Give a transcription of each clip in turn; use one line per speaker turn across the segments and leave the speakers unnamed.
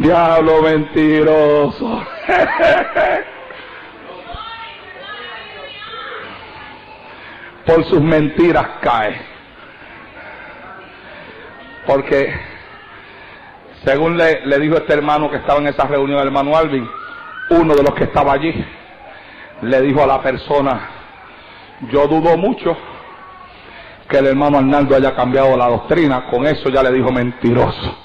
Diablo mentiroso. Por sus mentiras cae. Porque según le dijo este hermano que estaba en esa reunión, el hermano Alvin, uno de los que estaba allí, le dijo a la persona: yo dudo mucho que el hermano Arnaldo haya cambiado la doctrina. Con eso ya le dijo mentiroso.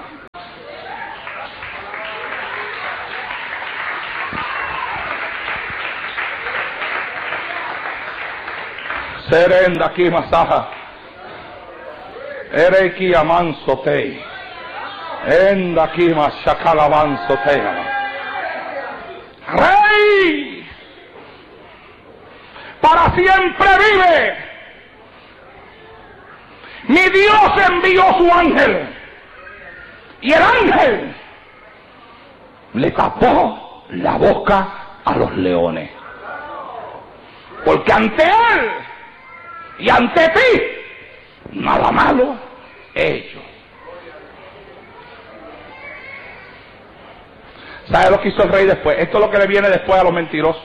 Serenda aquí masaja. Ereki amansote. Enda aquí mashakalamansote. Rey, para siempre vive. Mi Dios envió su ángel y el ángel le tapó la boca a los leones, porque ante él y ante ti nada malo he hecho. ¿Sabe lo que hizo el rey después? Esto es lo que le viene después a los mentirosos,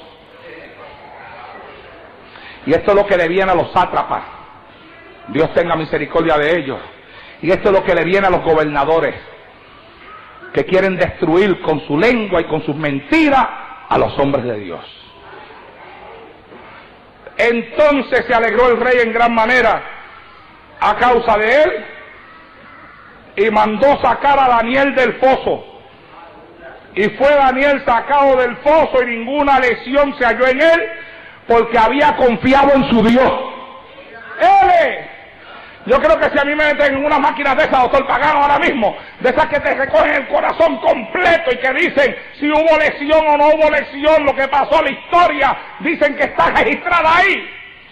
y esto es lo que le viene a los sátrapas. Dios tenga misericordia de ellos. Y esto es lo que le viene a los gobernadores, que quieren destruir con su lengua y con sus mentiras a los hombres de Dios. Entonces se alegró el rey en gran manera a causa de él, y mandó sacar a Daniel del foso. Y fue Daniel sacado del foso, y ninguna lesión se halló en él, porque había confiado en su Dios. Yo creo que si a mí me meten en una máquina de esas, doctor Pagano, ahora mismo, de esas que te recogen el corazón completo y que dicen si hubo lesión o no hubo lesión, lo que pasó, la historia, dicen que está registrada ahí.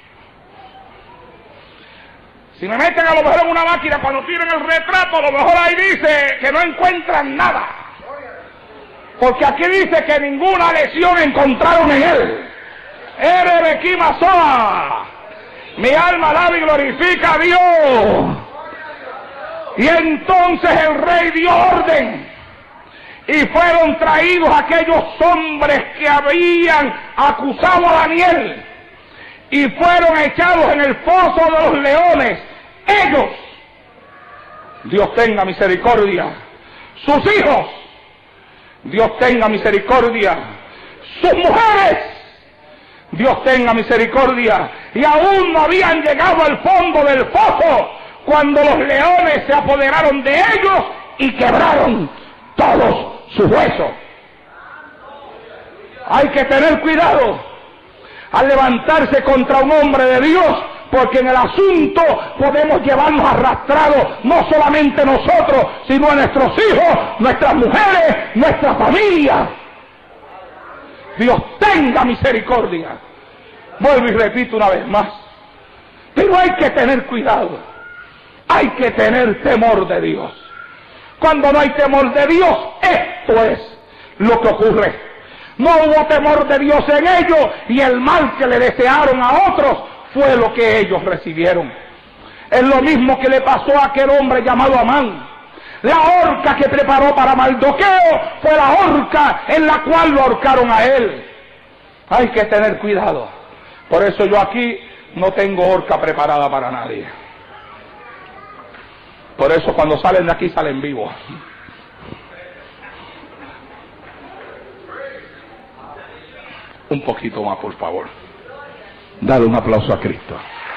Si me meten a lo mejor en una máquina, cuando tienen el retrato, a lo mejor ahí dice que no encuentran nada, porque aquí dice que ninguna lesión encontraron en él. Erebequimasoa. Mi alma alaba y glorifica a Dios. Y entonces el rey dio orden, y fueron traídos aquellos hombres que habían acusado a Daniel, y fueron echados en el foso de los leones. Ellos, Dios tenga misericordia, sus hijos, Dios tenga misericordia, sus mujeres, Dios tenga misericordia, y aún no habían llegado al fondo del foso cuando los leones se apoderaron de ellos y quebraron todos sus huesos. Hay que tener cuidado al levantarse contra un hombre de Dios, porque en el asunto podemos llevarnos arrastrados, no solamente nosotros, sino a nuestros hijos, nuestras mujeres, nuestra familia. Dios tenga misericordia. Vuelvo y repito una vez más, pero hay que tener cuidado, hay que tener temor de Dios. Cuando no hay temor de Dios, esto es lo que ocurre. No hubo temor de Dios en ellos, y el mal que le desearon a otros fue lo que ellos recibieron. Es lo mismo que le pasó a aquel hombre llamado Amán. La horca que preparó para Mardoqueo fue la horca en la cual lo ahorcaron a él. Hay que tener cuidado. Por eso yo aquí no tengo horca preparada para nadie. Por eso cuando salen de aquí salen vivos. Un poquito más, por favor. Dale un aplauso a Cristo.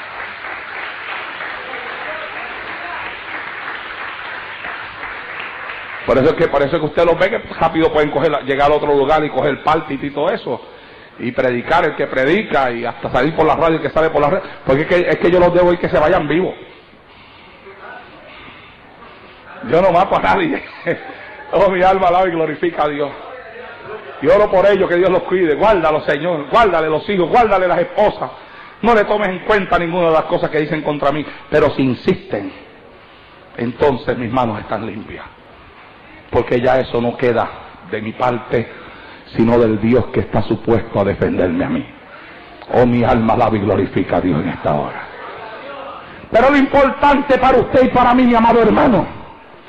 Por eso es que usted los ve que rápido pueden llegar a otro lugar y coger pálpito y todo eso, y predicar el que predica, y hasta salir por la radio el que sale por la radio, porque es que yo los debo ir que se vayan vivos. Yo no mato a nadie. Oh, mi alma alaba y glorifica a Dios. Y oro por ellos, que Dios los cuide. Guárdalos, Señor, guárdale los hijos, guárdale las esposas. No le tomes en cuenta ninguna de las cosas que dicen contra mí, pero si insisten, entonces mis manos están limpias, porque ya eso no queda de mi parte, sino del Dios que está supuesto a defenderme a mí. Oh, mi alma alaba y glorifica a Dios en esta hora. Pero lo importante para usted y para mí, mi amado hermano,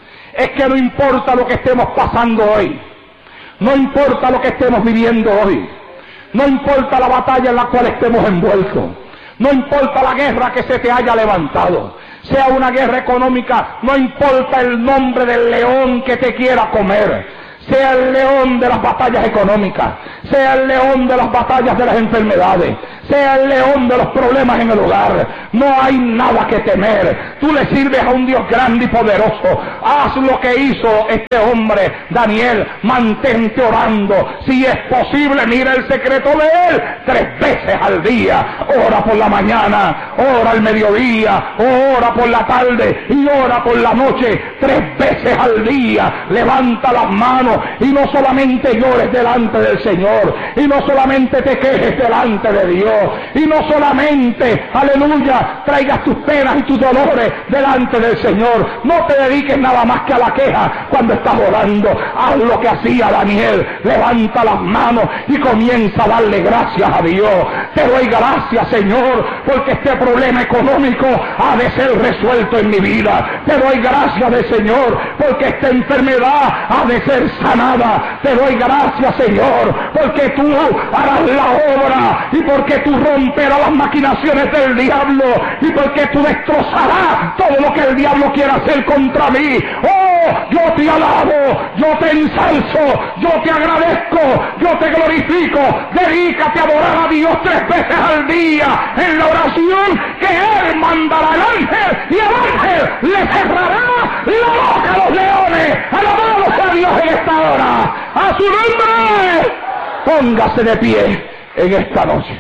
es que no importa lo que estemos pasando hoy, no importa lo que estemos viviendo hoy, no importa la batalla en la cual estemos envueltos, no importa la guerra que se te haya levantado, sea una guerra económica, no importa el nombre del león que te quiera comer, sea el león de las batallas económicas, sea el león de las batallas de las enfermedades, sea el león de los problemas en el hogar, no hay nada que temer. Tú le sirves a un Dios grande y poderoso. Haz lo que hizo este hombre, Daniel, mantente orando. Si es posible, mira el secreto de él, 3 veces al día. Ora por la mañana, ora al mediodía, ora por la tarde y ora por la noche, 3 veces al día. Levanta las manos y no solamente llores delante del Señor, y no solamente te quejes delante de Dios, y no solamente, aleluya, traigas tus penas y tus dolores delante del Señor. No te dediques nada más que a la queja cuando estás orando. Haz lo que hacía Daniel, levanta las manos y comienza a darle gracias a Dios. Te doy gracias, Señor, porque este problema económico ha de ser resuelto en mi vida. Te doy gracias, Señor, porque esta enfermedad ha de ser sanada. Te doy gracias, Señor, porque tú harás la obra y porque tú romperás las maquinaciones del diablo y porque tú destrozarás todo lo que el diablo quiera hacer contra mí. Oh, yo te alabo, yo te ensalzo, yo te agradezco, yo te glorifico. Dedícate a adorar a Dios 3 veces al día en la oración, que Él mandará al ángel y el ángel le cerrará la boca a los leones. Alabado sea Dios en esta hora. A su nombre, póngase de pie en esta noche.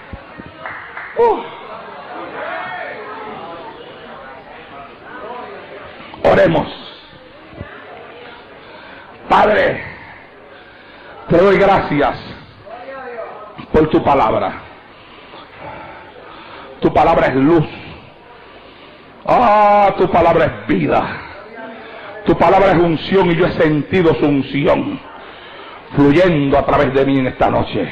Oremos. Padre, te doy gracias por tu palabra. Tu palabra es luz. Tu palabra es vida. Tu palabra es unción y yo he sentido su unción fluyendo a través de mí en esta noche.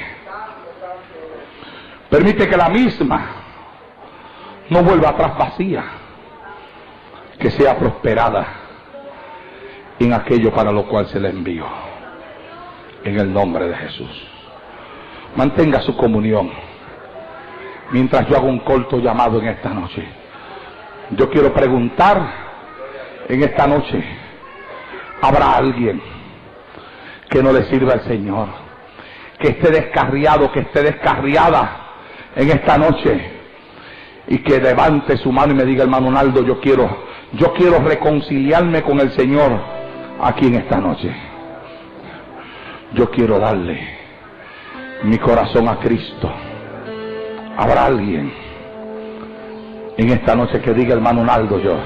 Permite que la misma no vuelva atrás vacía, que sea prosperada en aquello para lo cual se le envió. En el nombre de Jesús. Mantenga su comunión mientras yo hago un corto llamado en esta noche. Yo quiero preguntar en esta noche, ¿habrá alguien que no le sirva al Señor? Que esté descarriado, que esté descarriada en esta noche, y que levante su mano y me diga: hermano Naldo, yo quiero reconciliarme con el Señor aquí en esta noche. Yo quiero darle mi corazón a Cristo. ¿Habrá alguien en esta noche que diga: hermano Naldo, yo?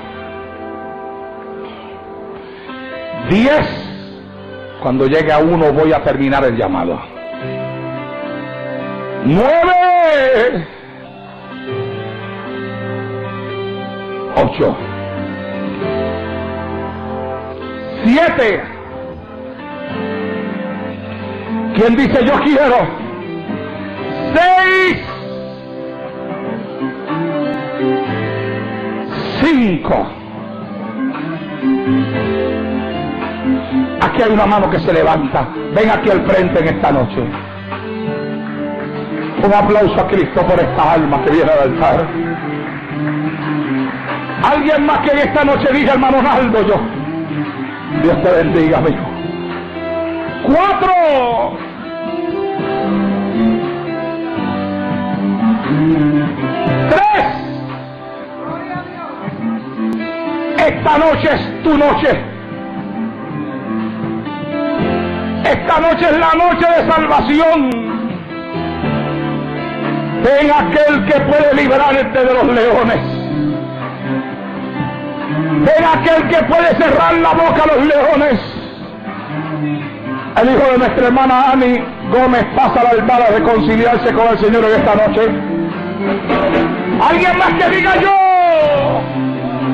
10. Cuando llegue a 1 voy a terminar el llamado. 9. 8. 7. ¿Quién dice yo quiero? 6. 5. Aquí hay una mano que se levanta. Ven aquí al frente en esta noche. Un aplauso a Cristo por esta alma que viene al altar. Alguien más que en esta noche diga: hermano Naldo, yo. Dios te bendiga, amigo. 4. 3. Esta noche es tu noche. Esta noche es la noche de salvación. Ven aquel que puede librarte de los leones. Ven aquel que puede cerrar la boca a los leones. El hijo de nuestra hermana Ani Gómez pasa la altar a reconciliarse con el Señor en esta noche. Alguien más que diga: yo.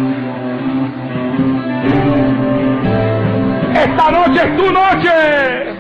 Esta noche es tu noche.